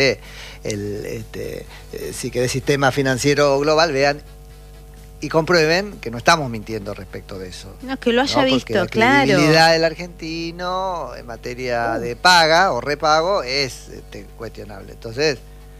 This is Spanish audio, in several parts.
si querés, sistema financiero global, vean y comprueben que no estamos mintiendo respecto de eso. No, que lo haya visto, la claro. La credibilidad del argentino en materia de paga o repago es cuestionable. Entonces,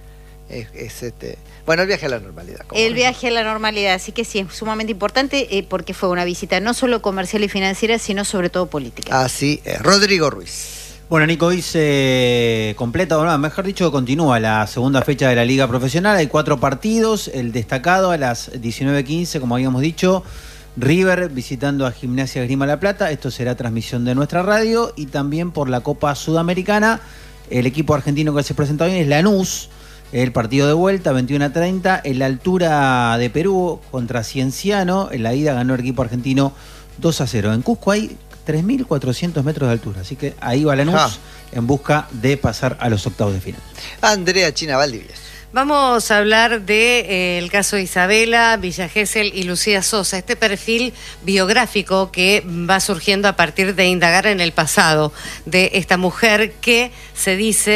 bueno, el viaje a la normalidad. El viaje a la normalidad, así que sí, es sumamente importante porque fue una visita no solo comercial y financiera, sino sobre todo política. Así es. Rodrigo Ruiz. Bueno, Nico, hoy se completa, o no, mejor dicho, continúa la segunda fecha de la Liga Profesional. Hay 4 partidos, el destacado a las 19:15, como habíamos dicho, River visitando a Gimnasia Esgrima La Plata. Esto será transmisión de nuestra radio, y también por la Copa Sudamericana. El equipo argentino que se presenta hoy es Lanús. El partido de vuelta, 21:30, en la altura de Perú contra Cienciano. En la ida ganó el equipo argentino 2-0. En Cusco hay 3.400 metros de altura, así que ahí va Lanús en busca de pasar a los octavos de final. Andrea China Valdivia. Vamos a hablar del caso de Isabela, Villa Gesell y Lucía Sosa, este perfil biográfico que va surgiendo a partir de indagar en el pasado de esta mujer que se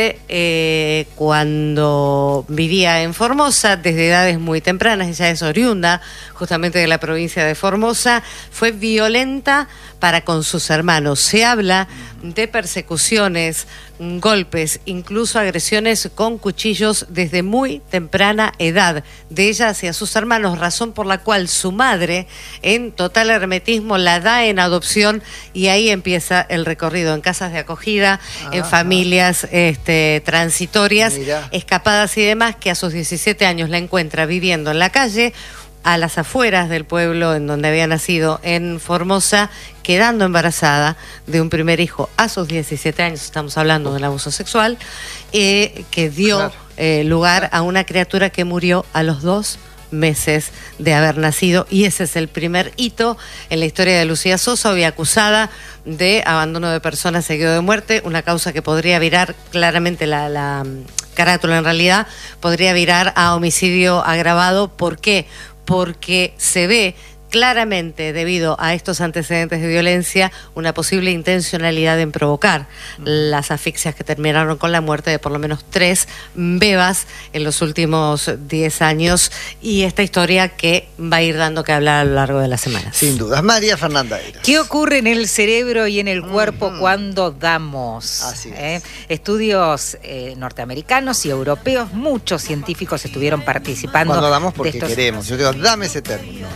dice cuando vivía en Formosa, desde edades muy tempranas, ella es oriunda justamente de la provincia de Formosa, fue violenta para con sus hermanos. Se habla de persecuciones, golpes, incluso agresiones con cuchillos desde muy temprana edad de ella hacia sus hermanos, razón por la cual su madre, en total hermetismo, la da en adopción, y ahí empieza el recorrido en casas de acogida, en familias transitorias, escapadas y demás, que a sus 17 años la encuentra viviendo en la calle, a las afueras del pueblo en donde había nacido, en Formosa, quedando embarazada de un primer hijo a sus 17 años, estamos hablando del abuso sexual, que dio lugar a una criatura que murió a los 2 meses de haber nacido, y ese es el primer hito en la historia de Lucía Sosa, hoy acusada de abandono de personas seguido de muerte, una causa que podría virar claramente la carátula, en realidad podría virar a homicidio agravado. ¿Por qué? Porque se ve claramente, debido a estos antecedentes de violencia, una posible intencionalidad en provocar las asfixias que terminaron con la muerte de por lo menos 3 bebas en los últimos 10 años, y esta historia que va a ir dando que hablar a lo largo de la semana. Sin dudas. María Fernanda Eras. ¿Qué ocurre en el cerebro y en el cuerpo cuando damos? Así es. Estudios norteamericanos y europeos, muchos científicos estuvieron participando. Cuando damos porque queremos. Yo digo, dame ese término.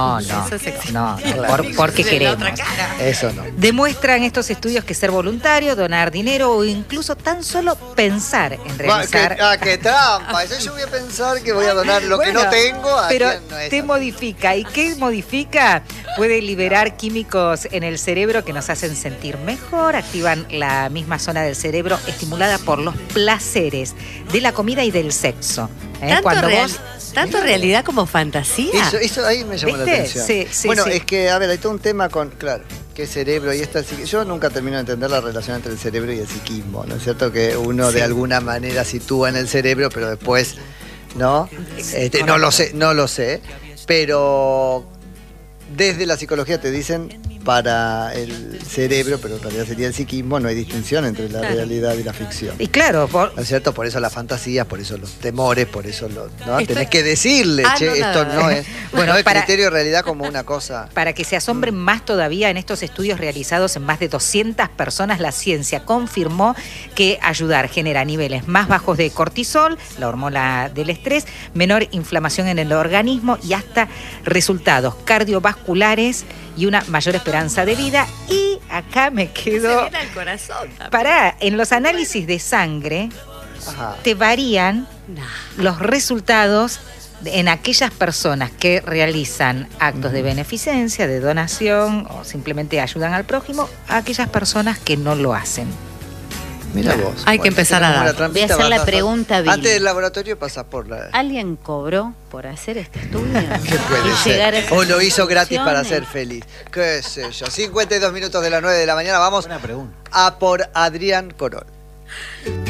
No, porque queremos. Eso no. Demuestran estos estudios que ser voluntario, donar dinero o incluso tan solo pensar en realizar... ¡Qué trampa! Eso yo voy a pensar que voy a donar lo que no tengo. Pero te modifica. ¿Y qué modifica? Puede liberar químicos en el cerebro que nos hacen sentir mejor, activan la misma zona del cerebro estimulada por los placeres de la comida y del sexo. ¿Tanto realidad como fantasía? Eso ahí me llamó la atención. Sí, bueno, sí. Es que, hay todo un tema con, qué cerebro y esta... Yo nunca termino de entender la relación entre el cerebro y el psiquismo, ¿no es cierto? Que uno de alguna manera sitúa en el cerebro, pero después, ¿no? No lo sé, pero desde la psicología te dicen para el cerebro, pero en realidad sería el psiquismo, no hay distinción entre la realidad y la ficción. Y claro, ¿no es cierto? Por eso las fantasías, por eso los temores, por eso tenés que decirle, esto no es. Bueno, el criterio de realidad como una cosa. Para que se asombren más todavía, en estos estudios realizados en más de 200 personas, la ciencia confirmó que ayudar genera niveles más bajos de cortisol, la hormona del estrés, menor inflamación en el organismo y hasta resultados cardiovasculares y una mayor esperanza de vida. Y acá me quedo... Se viene al corazón también. Pará, en los análisis de sangre te varían los resultados en aquellas personas que realizan actos de beneficencia, de donación o simplemente ayudan al prójimo, a aquellas personas que no lo hacen. Mira vos. Hay que empezar a dar. Voy a hacer la pregunta, Billy. Antes del laboratorio pasás por la... ¿Alguien cobró por hacer este estudio? ¿Qué puede ser? O lo hizo gratis para ser feliz. ¿Qué sé yo? 52 minutos de las 9 de la mañana. Vamos Buena pregunta. a por Adrián Corol.